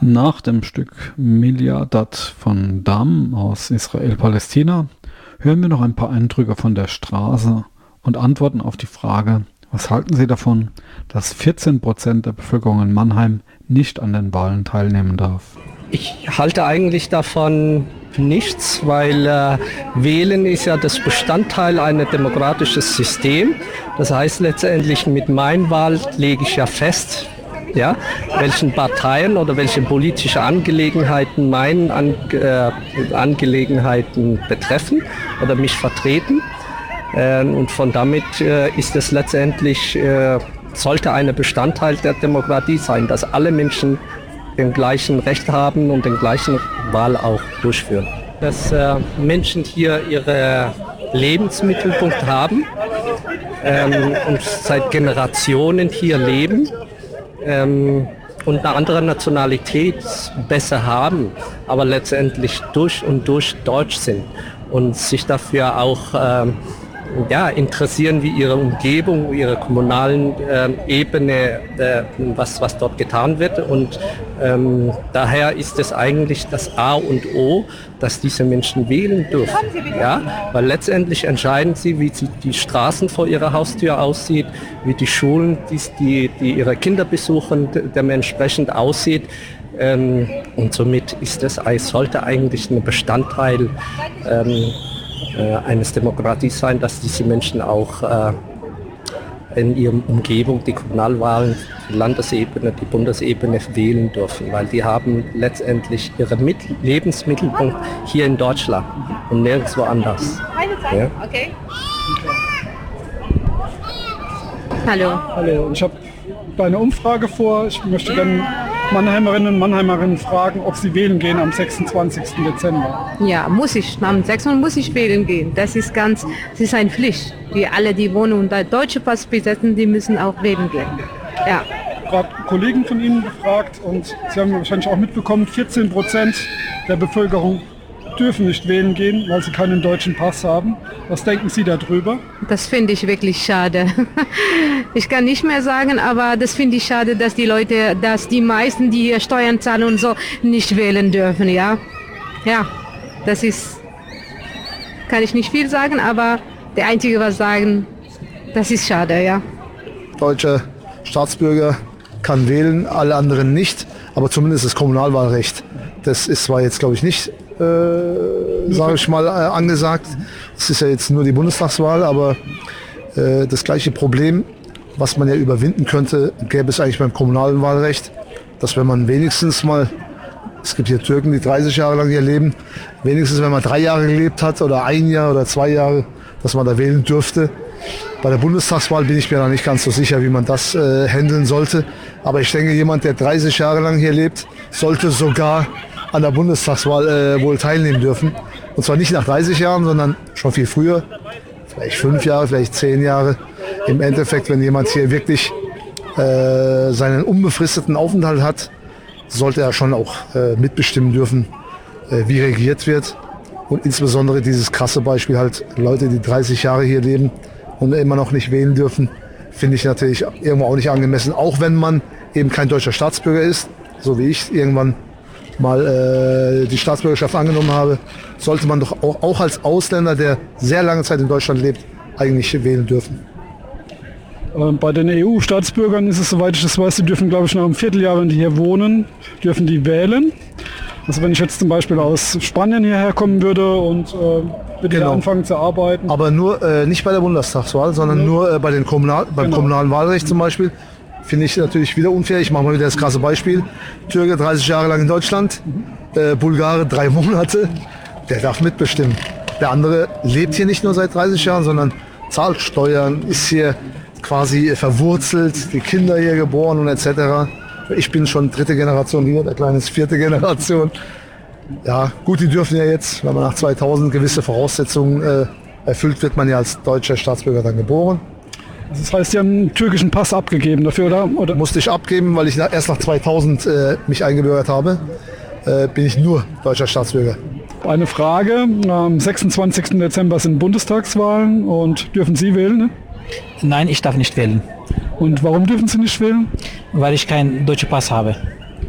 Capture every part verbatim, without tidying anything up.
Nach dem Stück Miliadat von Dam aus Israel-Palästina hören wir noch ein paar Eindrücke von der Straße und antworten auf die Frage, was halten Sie davon, dass vierzehn Prozent der Bevölkerung in Mannheim nicht an den Wahlen teilnehmen darf? Ich halte eigentlich davon nichts, weil äh, Wählen ist ja das Bestandteil eines demokratischen Systems. Das heißt letztendlich mit meiner Wahl lege ich ja fest, ja, welchen Parteien oder welche politische Angelegenheiten meine An äh, Angelegenheiten betreffen oder mich vertreten. Äh, und von damit äh, ist es letztendlich, äh, sollte ein Bestandteil der Demokratie sein, dass alle Menschen den gleichen Recht haben und den gleichen Wahl auch durchführen. Dass äh, Menschen hier ihre Lebensmittelpunkt haben ähm, und seit Generationen hier leben ähm, und eine andere Nationalität besser haben, aber letztendlich durch und durch deutsch sind und sich dafür auch ähm, ja, interessieren, wie ihre Umgebung, ihre kommunalen äh, Ebene, äh, was, was dort getan wird. Und ähm, daher ist es eigentlich das A und O, dass diese Menschen wählen dürfen. Ja? Weil letztendlich entscheiden sie, wie sie die Straßen vor ihrer Haustür aussieht, wie die Schulen, die, die, die ihre Kinder besuchen, dementsprechend aussieht. Ähm, und somit ist es, sollte eigentlich ein Bestandteil ähm, eines Demokratie sein, dass diese Menschen auch äh, in ihrer Umgebung die Kommunalwahlen, die Landesebene, die Bundesebene wählen dürfen, weil die haben letztendlich ihren Mit- Lebensmittelpunkt hier in Deutschland und nirgendwo anders. Ja? Okay. Hallo. Hallo, ich habe eine Umfrage vor. Ich möchte dann Mannheimerinnen und Mannheimerinnen fragen, ob sie wählen gehen am sechsundzwanzigsten Dezember. Ja, muss ich. Am sechsten muss ich wählen gehen. Das ist ganz, das ist eine Pflicht. Die alle, die wohnen unter deutsche Pass besitzen, die müssen auch wählen gehen. Ja. Gerade Kollegen von Ihnen gefragt und Sie haben wahrscheinlich auch mitbekommen, vierzehn Prozent der Bevölkerung dürfen nicht wählen gehen, weil sie keinen deutschen Pass haben. Was denken Sie darüber? Das finde ich wirklich schade. Ich kann nicht mehr sagen, aber das finde ich schade, dass die Leute, dass die meisten, die hier Steuern zahlen und so, nicht wählen dürfen, ja. Ja, das ist, kann ich nicht viel sagen, aber der Einzige, was sagen, das ist schade, ja. Deutscher Staatsbürger kann wählen, alle anderen nicht, aber zumindest das Kommunalwahlrecht. Das ist zwar jetzt, glaube ich, nicht, äh, sage ich mal, äh, angesagt. Es ist ja jetzt nur die Bundestagswahl, aber äh, das gleiche Problem, was man ja überwinden könnte, gäbe es eigentlich beim kommunalen Wahlrecht, dass wenn man wenigstens mal, es gibt hier Türken, die dreißig Jahre lang hier leben, wenigstens wenn man drei Jahre gelebt hat oder ein Jahr oder zwei Jahre, dass man da wählen dürfte. Bei der Bundestagswahl bin ich mir noch nicht ganz so sicher, wie man das äh, handeln sollte. Aber ich denke, jemand, der dreißig Jahre lang hier lebt, sollte sogar an der Bundestagswahl äh, wohl teilnehmen dürfen. Und zwar nicht nach dreißig Jahren, sondern schon viel früher. Vielleicht fünf Jahre, vielleicht zehn Jahre. Im Endeffekt, wenn jemand hier wirklich äh, seinen unbefristeten Aufenthalt hat, sollte er schon auch äh, mitbestimmen dürfen, äh, wie regiert wird. Und insbesondere dieses krasse Beispiel halt, Leute, die dreißig Jahre hier leben und immer noch nicht wählen dürfen, finde ich natürlich irgendwo auch nicht angemessen. Auch wenn man eben kein deutscher Staatsbürger ist, so wie ich irgendwann mal äh, die Staatsbürgerschaft angenommen habe, sollte man doch auch, auch als Ausländer, der sehr lange Zeit in Deutschland lebt, eigentlich wählen dürfen. Bei den E U-Staatsbürgern ist es, soweit ich das weiß, die dürfen, glaube ich, nach einem Vierteljahr, wenn die hier wohnen, dürfen die wählen. Also wenn ich jetzt zum Beispiel aus Spanien hierher kommen würde und äh, würde genau. anfangen zu arbeiten. Aber nur äh, nicht bei der Bundestagswahl, sondern ja. nur äh, bei den Kommunal beim genau. kommunalen Wahlrecht zum Beispiel. Finde ich natürlich wieder unfair. Ich mache mal wieder das krasse Beispiel. Türke dreißig Jahre lang in Deutschland, äh, Bulgare drei Monate. Der darf mitbestimmen. Der andere lebt hier nicht nur seit dreißig Jahren, sondern zahlt Steuern, ist hier quasi verwurzelt, die Kinder hier geboren und et cetera. Ich bin schon dritte Generation hier, der Kleine ist vierte Generation. Ja, gut, die dürfen ja jetzt, wenn man nach zweitausend gewisse Voraussetzungen äh, erfüllt, wird man ja als deutscher Staatsbürger dann geboren. Das heißt, Sie haben einen türkischen Pass abgegeben dafür, oder? oder? Musste ich abgeben, weil ich erst nach zweitausend äh, mich eingebürgert habe, äh, bin ich nur deutscher Staatsbürger. Eine Frage, am sechsundzwanzigsten Dezember sind Bundestagswahlen und dürfen Sie wählen? Ne? Nein, ich darf nicht wählen. Und warum dürfen Sie nicht wählen? Weil ich keinen deutschen Pass habe.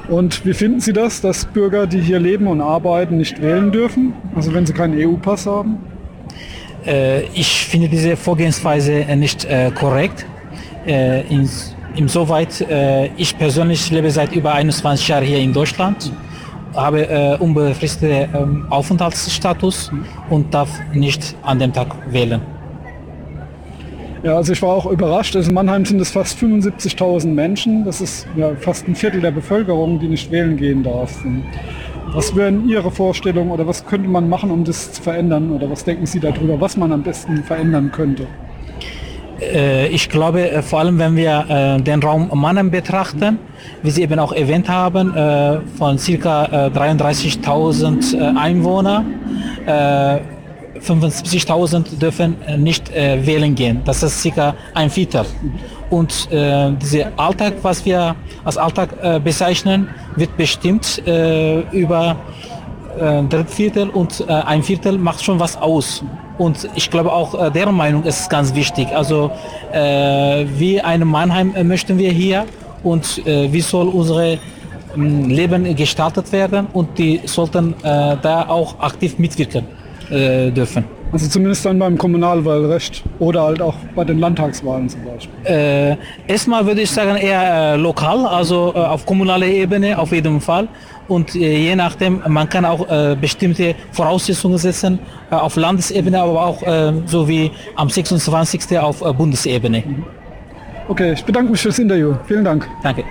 Und wie finden Sie das, dass Bürger, die hier leben und arbeiten, nicht wählen dürfen? Also wenn sie keinen E U-Pass haben? Äh, ich finde diese Vorgehensweise nicht äh, korrekt. Äh, ins, insoweit, äh, ich persönlich lebe seit über einundzwanzig Jahren hier in Deutschland, habe äh, unbefristeten ähm, Aufenthaltsstatus und darf nicht an dem Tag wählen. Ja, also ich war auch überrascht. Also in Mannheim sind es fast fünfundsiebzigtausend Menschen. Das ist ja fast ein Viertel der Bevölkerung, die nicht wählen gehen darf. Was wären Ihre Vorstellungen oder was könnte man machen, um das zu verändern? Oder was denken Sie darüber, was man am besten verändern könnte? Äh, ich glaube, äh, vor allem wenn wir äh, den Raum Mannheim betrachten, wie Sie eben auch erwähnt haben, äh, von ca. äh, dreiunddreißigtausend äh, Einwohnern, äh, fünfundsiebzigtausend dürfen äh, nicht äh, wählen gehen. Das ist circa ein Viertel. Und äh, dieser Alltag, was wir als Alltag äh, bezeichnen, wird bestimmt äh, über äh, Drittviertel und äh, ein Viertel macht schon was aus. Und ich glaube auch, äh, deren Meinung ist ganz wichtig. Also äh, wie ein Mannheim äh, möchten wir hier und äh, wie soll unsere ähm, Leben gestaltet werden und die sollten äh, da auch aktiv mitwirken dürfen. Also zumindest dann beim Kommunalwahlrecht oder halt auch bei den Landtagswahlen zum Beispiel. Äh, erstmal würde ich sagen eher äh, lokal, also äh, auf kommunaler Ebene auf jeden Fall. Und äh, je nachdem, man kann auch äh, bestimmte Voraussetzungen setzen äh, auf Landesebene, aber auch äh, so wie am sechsundzwanzigsten auf äh, Bundesebene. Okay, ich bedanke mich fürs Interview. Vielen Dank. Danke.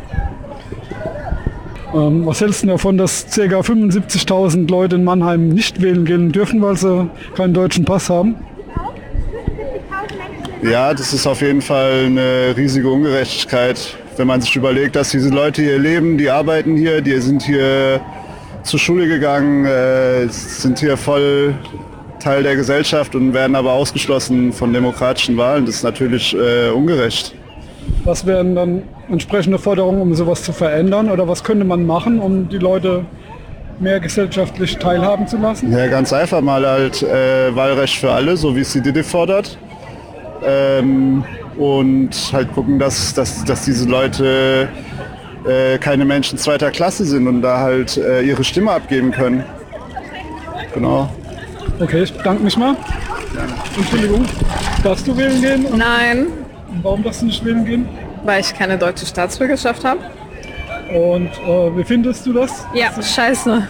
Ähm, was hältst du davon, dass ca. fünfundsiebzigtausend Leute in Mannheim nicht wählen gehen dürfen, weil sie keinen deutschen Pass haben? Ja, das ist auf jeden Fall eine riesige Ungerechtigkeit, wenn man sich überlegt, dass diese Leute hier leben, die arbeiten hier, die sind hier zur Schule gegangen, äh, sind hier voll Teil der Gesellschaft und werden aber ausgeschlossen von demokratischen Wahlen. Das ist natürlich äh, ungerecht. Was wären dann entsprechende Forderungen, um sowas zu verändern? Oder was könnte man machen, um die Leute mehr gesellschaftlich teilhaben zu lassen? Ja, ganz einfach mal halt äh, Wahlrecht für alle, so wie es die D D fordert. Ähm, und halt gucken, dass, dass, dass diese Leute äh, keine Menschen zweiter Klasse sind und da halt äh, ihre Stimme abgeben können. Genau. Okay, ich bedanke mich mal. Entschuldigung, darfst du wählen gehen? Und Nein, warum darfst du nicht wählen gehen? weil ich keine deutsche Staatsbürgerschaft habe. Und äh, wie findest du das? Ja, scheiße.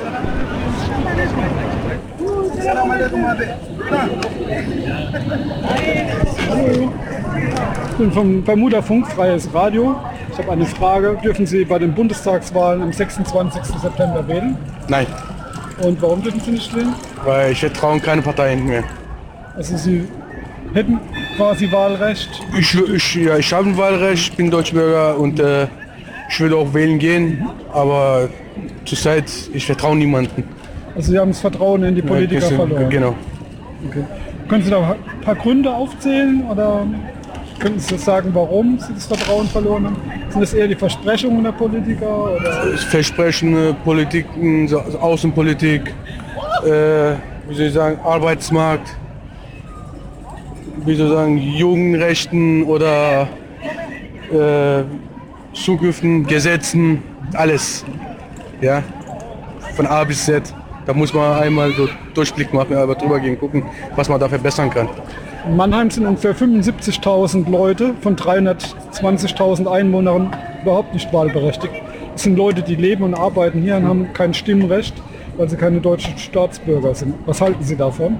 Hallo. Ich bin vom Bermuda Funk, Freies Radio. Ich habe eine Frage. Dürfen Sie bei den Bundestagswahlen am sechsundzwanzigsten September wählen? Nein, Und warum dürfen Sie nicht wählen? weil ich vertraue keine Parteien mehr. Also Sie hätten quasi Wahlrecht. Ich, ich, ja, ich habe ein Wahlrecht, bin Deutschbürger und äh, ich würde auch wählen gehen, aber zurzeit, ich vertraue niemanden. Also Sie haben das Vertrauen in die Politiker Ja, verloren. Genau. Okay. Können Sie da ein paar Gründe aufzählen oder könnten Sie sagen, warum Sie das Vertrauen verloren haben? Sind das eher die Versprechungen der Politiker? Oder? Versprechen, Politiken, so- Außenpolitik, äh, wie soll ich sagen, Arbeitsmarkt, wie soll ich sagen, Jugendrechten oder äh, Zukünften, Gesetzen, alles. Ja, von A bis Z. Da muss man einmal so Durchblick machen, aber drüber gehen, gucken, was man da verbessern kann. In Mannheim sind ungefähr fünfundsiebzigtausend Leute von dreihundertzwanzigtausend Einwohnern überhaupt nicht wahlberechtigt. Das sind Leute, die leben und arbeiten hier und haben kein Stimmrecht, weil sie keine deutschen Staatsbürger sind. Was halten Sie davon?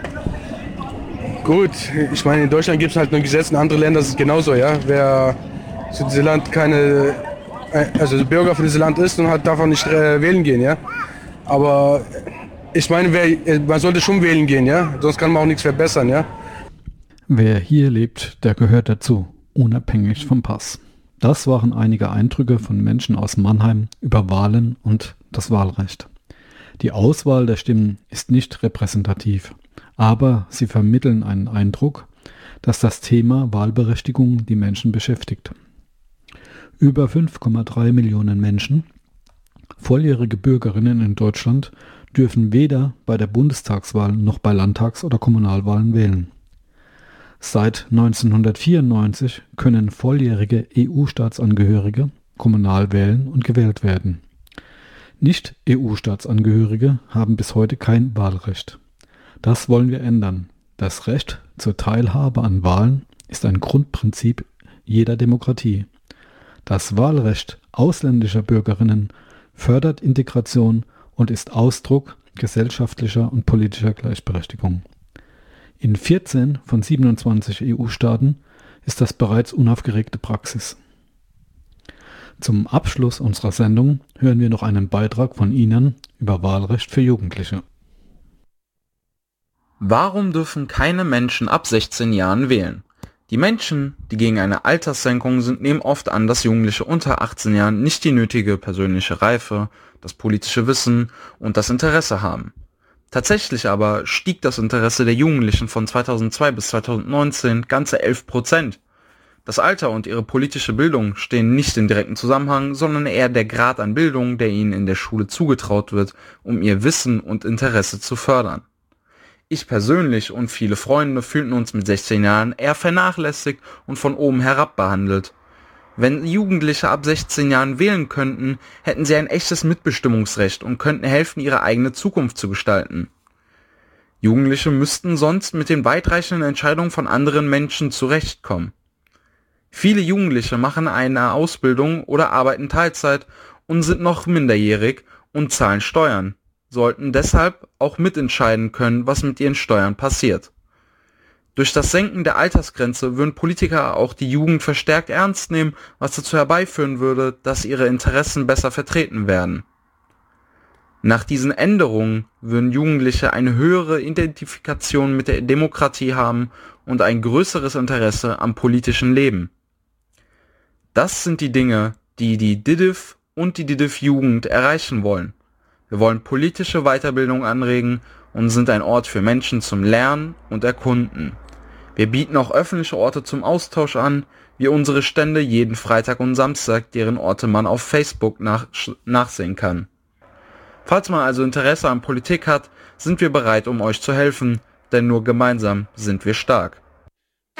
Gut, ich meine, in Deutschland gibt es halt nur Gesetze, in anderen Ländern ist es genauso, ja. Wer zu diesem Land keine, also Bürger für dieses Land ist und hat, darf auch nicht äh, wählen gehen, ja. Aber ich meine, wer, man sollte schon wählen gehen, ja. Sonst kann man auch nichts verbessern, ja. Wer hier lebt, der gehört dazu, unabhängig vom Pass. Das waren einige Eindrücke von Menschen aus Mannheim über Wahlen und das Wahlrecht. Die Auswahl der Stimmen ist nicht repräsentativ, aber sie vermitteln einen Eindruck, dass das Thema Wahlberechtigung die Menschen beschäftigt. Über fünf Komma drei Millionen Menschen, volljährige Bürgerinnen in Deutschland, dürfen weder bei der Bundestagswahl noch bei Landtags- oder Kommunalwahlen wählen. Seit neunzehnhundertvierundneunzig können volljährige E U-Staatsangehörige kommunal wählen und gewählt werden. Nicht-E U-Staatsangehörige haben bis heute kein Wahlrecht. Das wollen wir ändern. Das Recht zur Teilhabe an Wahlen ist ein Grundprinzip jeder Demokratie. Das Wahlrecht ausländischer Bürgerinnen fördert Integration und ist Ausdruck gesellschaftlicher und politischer Gleichberechtigung. In vierzehn von siebenundzwanzig E U-Staaten ist das bereits unaufgeregte Praxis. Zum Abschluss unserer Sendung hören wir noch einen Beitrag von Ihnen über Wahlrecht für Jugendliche. Warum dürfen keine Menschen ab sechzehn Jahren wählen? Die Menschen, die gegen eine Alterssenkung sind, nehmen oft an, dass Jugendliche unter achtzehn Jahren nicht die nötige persönliche Reife, das politische Wissen und das Interesse haben. Tatsächlich aber stieg das Interesse der Jugendlichen von zweitausendzwei bis zweitausendneunzehn ganze elf Prozent. Das Alter und ihre politische Bildung stehen nicht in direktem Zusammenhang, sondern eher der Grad an Bildung, der ihnen in der Schule zugetraut wird, um ihr Wissen und Interesse zu fördern. Ich persönlich und viele Freunde fühlten uns mit sechzehn Jahren eher vernachlässigt und von oben herab behandelt. Wenn Jugendliche ab sechzehn Jahren wählen könnten, hätten sie ein echtes Mitbestimmungsrecht und könnten helfen, ihre eigene Zukunft zu gestalten. Jugendliche müssten sonst mit den weitreichenden Entscheidungen von anderen Menschen zurechtkommen. Viele Jugendliche machen eine Ausbildung oder arbeiten Teilzeit und sind noch minderjährig und zahlen Steuern, sollten deshalb auch mitentscheiden können, was mit ihren Steuern passiert. Durch das Senken der Altersgrenze würden Politiker auch die Jugend verstärkt ernst nehmen, was dazu herbeiführen würde, dass ihre Interessen besser vertreten werden. Nach diesen Änderungen würden Jugendliche eine höhere Identifikation mit der Demokratie haben und ein größeres Interesse am politischen Leben. Das sind die Dinge, die die D I D I F und die D I D I F-Jugend erreichen wollen. Wir wollen politische Weiterbildung anregen und sind ein Ort für Menschen zum Lernen und Erkunden. Wir bieten auch öffentliche Orte zum Austausch an, wie unsere Stände jeden Freitag und Samstag, deren Orte man auf Facebook nach, nachsehen kann. Falls man also Interesse an Politik hat, sind wir bereit, um euch zu helfen, denn nur gemeinsam sind wir stark.